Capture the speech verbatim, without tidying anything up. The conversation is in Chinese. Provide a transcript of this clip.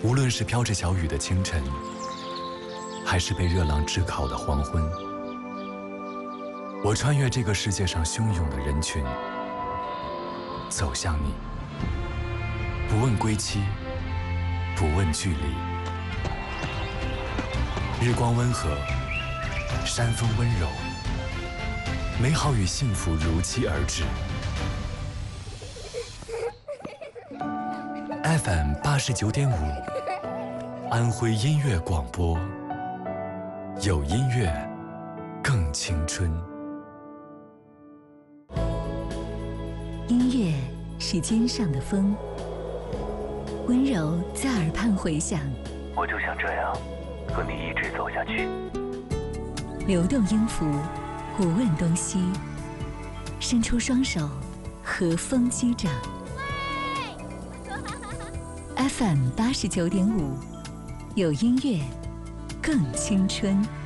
无论是飘着小雨的清晨，还是被热浪炙烤的黄昏，我穿越这个世界上汹涌的人群，走向你，不问归期，不问距离。日光温和，山风温柔，美好与幸福如期而至。F M 八十九点五，安徽音乐广播，有音乐，更青春。 音乐是肩上的风，温柔在耳畔回响。 我就想这样和你一直走下去。 流动音符，不问东西，伸出双手，和风击掌。F M 八十九点五，有音乐，更青春。